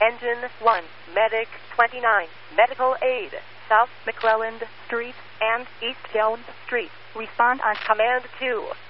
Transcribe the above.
Engine 1, Medic 29, Medical Aid, South McClelland Street and East Jones Street. Respond on Command 2.